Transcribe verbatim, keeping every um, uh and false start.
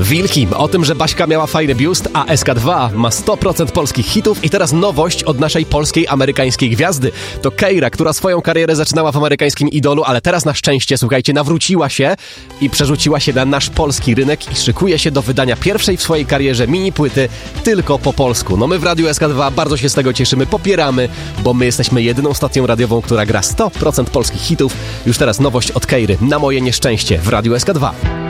Wilki, o tym, że Baśka miała fajny biust, a S K dwa ma sto procent polskich hitów i teraz nowość od naszej polskiej, amerykańskiej gwiazdy. To Keira, która swoją karierę zaczynała w amerykańskim Idolu, ale teraz na szczęście, słuchajcie, nawróciła się i przerzuciła się na nasz polski rynek i szykuje się do wydania pierwszej w swojej karierze mini płyty tylko po polsku. No my w Radiu S K dwa bardzo się z tego cieszymy, popieramy, bo my jesteśmy jedyną stacją radiową, która gra sto procent polskich hitów. Już teraz nowość od Keiry, Na moje nieszczęście w Radiu S K dwa.